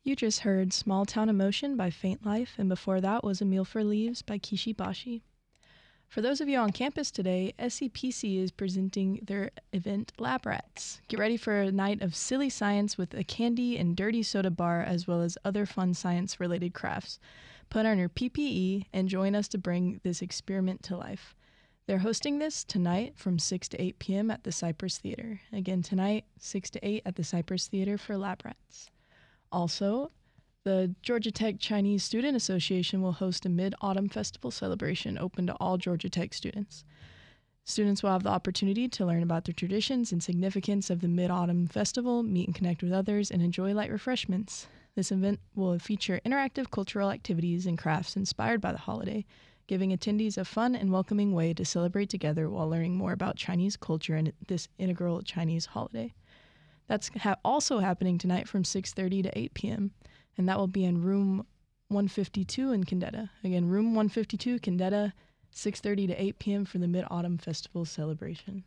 You just heard Small Town Emotion by Faint Life, and before that was A Meal for Leaves by Kishi Bashi. For those of you on campus today, SCPC is presenting their event Lab Rats. Get ready for a night of silly science with a candy and dirty soda bar, as well as other fun science-related crafts. Put on your PPE and join us to bring this experiment to life. They're hosting this tonight from 6 to 8 p.m. at the Cypress Theater. Again, tonight, 6 to 8 at the Cypress Theater for Lab Rats. Also, the Georgia Tech Chinese Student Association will host a Mid-Autumn Festival celebration open to all Georgia Tech students. Students will have the opportunity to learn about the traditions and significance of the Mid-Autumn Festival, meet and connect with others, and enjoy light refreshments. This event will feature interactive cultural activities and crafts inspired by the holiday, giving attendees a fun and welcoming way to celebrate together while learning more about Chinese culture and this integral Chinese holiday. That's also happening tonight from 6:30 to 8 p.m., and that will be in room 152 in Kendetta. Again, room 152, Kendetta, 6:30 to 8 p.m. for the Mid-Autumn Festival celebration.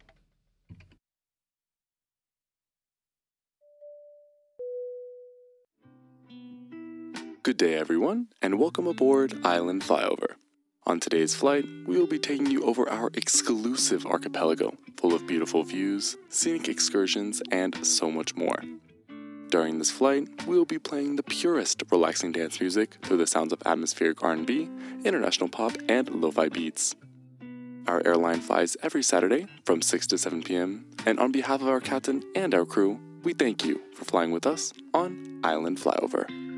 Good day, everyone, and welcome aboard Island Flyover. On today's flight, we will be taking you over our exclusive archipelago, full of beautiful views, scenic excursions, and so much more. During this flight, we will be playing the purest relaxing dance music through the sounds of atmospheric R&B, international pop, and lo-fi beats. Our airline flies every Saturday from 6 to 7 p.m., and on behalf of our captain and our crew, we thank you for flying with us on Island Flyover.